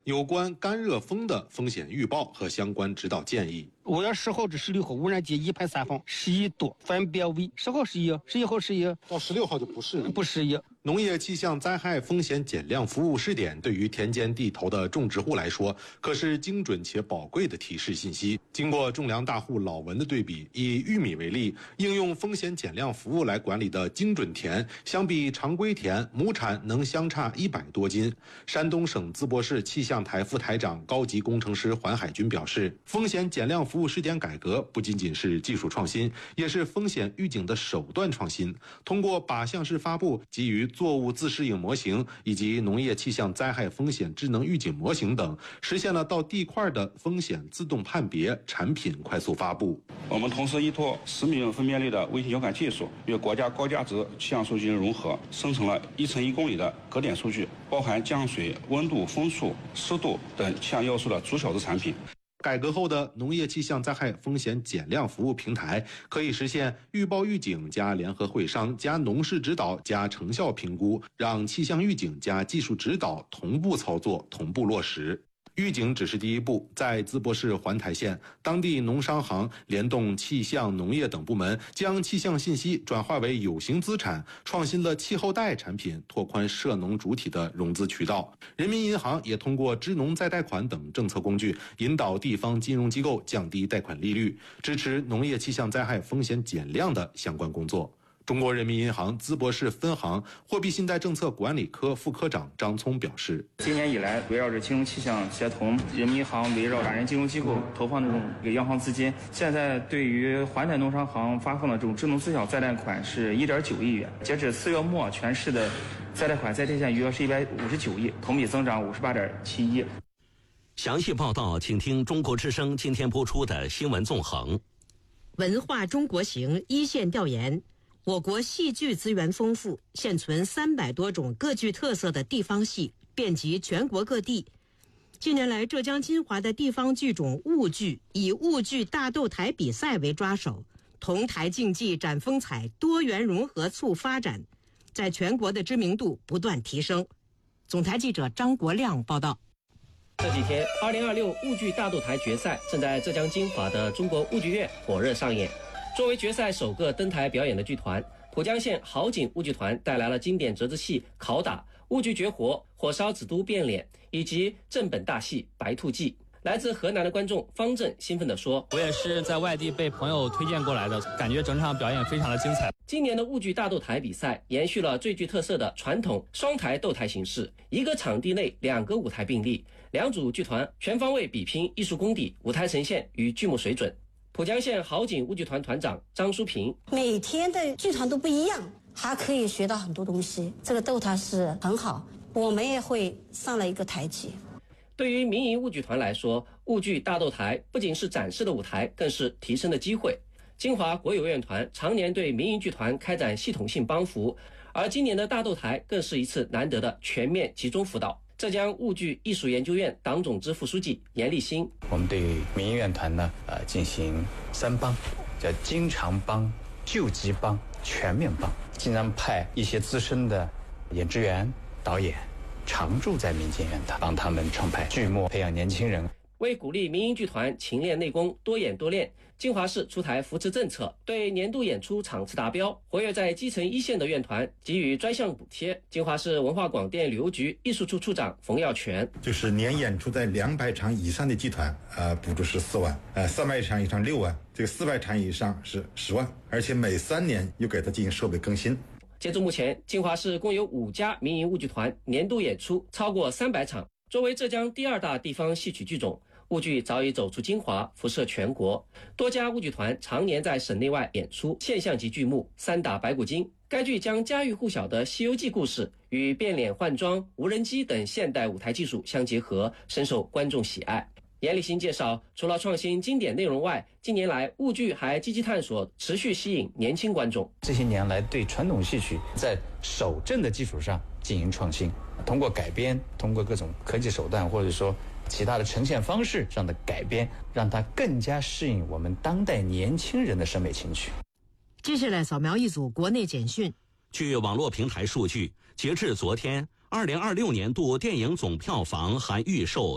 有关干热风的风险预报和相关指导建议。 5月10号至16号，无人机一排3放，11多，分别为10号11，11号11， 到16号就不适宜。农业气象灾害风险减量服务试点对于田间地头的种植户来说，可是精准且宝贵的提示信息。经过种粮大户老文的对比，以玉米为例，应用风险减量服务来管理的精准田，相比常规田，亩产能相差100多斤。山东省淄博市气象台副台长、高级工程师环海军表示，风险减量服务试点改革不仅仅是技术创新，也是风险预警的手段创新。通过靶向式发布、基于作物自适应模型以及农业气象灾害风险智能预警模型等，实现了到地块的风险自动判别、产品快速发布。 我们同时依托10米分辨率的卫星遥感技术，与国家高价值气象数据融合，生成了1乘1公里的格点数据，包含降水、温度、风速、湿度等气象要素的足小值产品。 改革后的农业气象灾害风险减量服务平台，可以实现预报预警加联合会商加农事指导加成效评估，让气象预警加技术指导同步操作、同步落实。预警只是第一步，在淄博市环台县，当地农商行联动气象、农业等部门，将气象信息转化为有形资产，创新了气候贷产品，拓宽涉农主体的融资渠道。人民银行也通过支农再贷款等政策工具，引导地方金融机构降低贷款利率，支持农业气象灾害风险减量的相关工作。中国人民银行淄博市分行货币信贷政策管理科副科长张聪表示， 今年以来，围绕着金融气象协同，人民银行围绕法人金融机构投放这种央行资金，现在对于环台农商行发放的这种支农自小再贷款是1.9亿元。截止4月末，全市的再贷款在贴现余额是159亿，同比增长58.7亿。 详细报道，请听中国之声今天播出的新闻纵横。 文化中国行一线调研。我国戏剧资源丰富，现存300多种各具特色的地方戏，遍及全国各地。近年来，浙江金华的地方剧种婺剧以婺剧大斗台比赛为抓手，同台竞技展风采，多元融合促发展，在全国的知名度不断提升。总台记者张国亮报道。 这几天，2026婺剧大斗台决赛正在浙江金华的中国婺剧院火热上演。作为决赛首个登台表演的剧团，浦江县好景婺剧团带来了经典折子戏《拷打》、婺剧绝活《火烧紫都变脸》以及正本大戏《白兔记》。来自河南的观众方正兴奋地说：“ 我也是在外地被朋友推荐过来的，感觉整场表演非常的精彩。” 今年的婺剧大斗台比赛延续了最具特色的传统双台斗台形式，一个场地内2个舞台并立，2组剧团全方位比拼艺术功底、舞台呈现与剧目水准。浦江县好景婺剧团团长张淑平： 每天的剧场都不一样，还可以学到很多东西，这个斗台是很好，我们也会上了一个台阶。 对于民营婺剧团来说，婺剧大斗台不仅是展示的舞台，更是提升的机会。金华国有院团常年对民营剧团开展系统性帮扶，而今年的大斗台更是一次难得的全面集中辅导。浙江婺剧艺术研究院党总支副书记严立新： 我们对民营院团呢，进行3帮，叫经常帮、救急帮、全面帮，经常派一些资深的演职员、导演常驻在民间院团，帮他们创排剧目，培养年轻人。 为鼓励民营剧团勤练内功、多演多练，金华市出台扶持政策，对年度演出场次达标、活跃在基层一线的院团给予专项补贴。金华市文化广电旅游局艺术处处长冯耀全： 就是年演出在200场以上的剧团，补助是4万，300场以上6万，这个400场以上是10万，而且每3年又给它进行设备更新。 截至目前，金华市共有5家民营婺剧团年度演出超过300场。作为浙江第2大地方戏曲剧种，婺剧早已走出金华，辐射全国。多家婺剧团常年在省内外演出现象级剧目《3打白骨精》。该剧将家喻户晓的《西游记》故事与变脸换装、无人机等现代舞台技术相结合，深受观众喜爱。严立新介绍，除了创新经典内容外，近年来婺剧还积极探索，持续吸引年轻观众。 这些年来，对传统戏曲在守正的基础上进行创新，通过改编，通过各种科技手段，或者说其他的呈现方式上的改编，让它更加适应我们当代年轻人的审美情趣。 接下来扫描一组国内简讯。 据网络平台数据，截至昨天，2026年度电影总票房含预售